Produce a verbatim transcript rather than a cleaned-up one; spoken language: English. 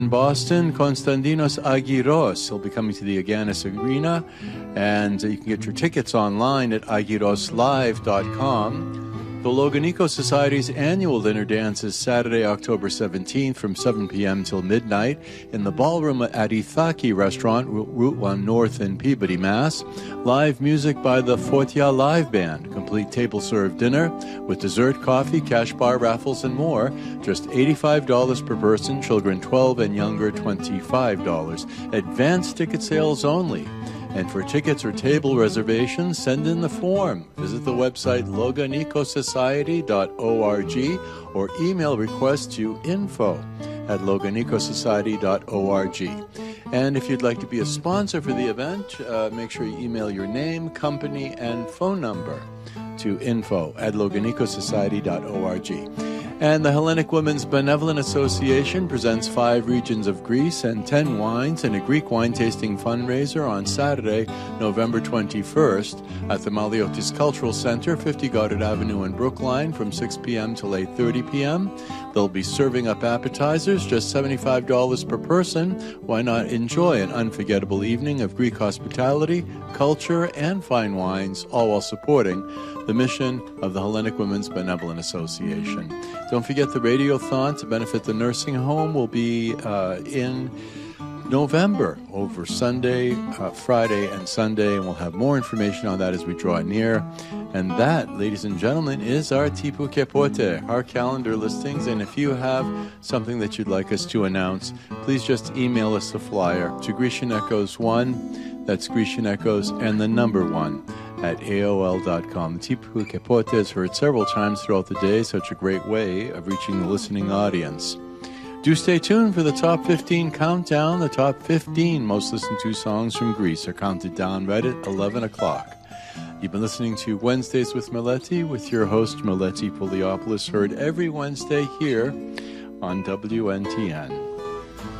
In Boston, Konstantinos Agiros. He'll be coming to the Aganis Arena, and you can get your tickets online at agiros live dot com. The Loganico Society's annual dinner dance is Saturday, October seventeenth from seven p.m. till midnight in the ballroom at Ithaki Restaurant, Route one North in Peabody, Mass. Live music by the Fortia Live Band. Complete table-served dinner with dessert, coffee, cash bar, raffles, and more. Just eighty-five dollars per person, children twelve and younger twenty-five dollars. Advanced ticket sales only. And for tickets or table reservations, send in the form. Visit the website loganico society dot org or email request to info at loganico society dot org. And if you'd like to be a sponsor for the event, uh, make sure you email your name, company, and phone number to info at loganico society dot org. And the Hellenic Women's Benevolent Association presents five regions of Greece and ten wines in a Greek wine tasting fundraiser on Saturday, November twenty-first at the Maliotis Cultural Center, fifty Goddard Avenue in Brookline from six p.m. till eight thirty p.m. They'll be serving up appetizers, just seventy-five dollars per person. Why not enjoy an unforgettable evening of Greek hospitality, culture, and fine wines, all while supporting the mission of the Hellenic Women's Benevolent Association. Don't forget the Radiothon to benefit the nursing home will be uh, in November over Sunday, uh, Friday, and Sunday, and we'll have more information on that as we draw near. And that, ladies and gentlemen, is our Tipu Kepote, our calendar listings. And if you have something that you'd like us to announce, please just email us the flyer to Grecian Echoes one, that's Grecian Echoes, and the number one, at A O L dot com. The Tipu Kepote is heard several times throughout the day, such a great way of reaching the listening audience. Do stay tuned for the Top fifteen Countdown. The Top fifteen most listened to songs from Greece are counted down right at eleven o'clock. You've been listening to Wednesdays with Meleti with your host, Meleti Poliopoulos, heard every Wednesday here on W N T N.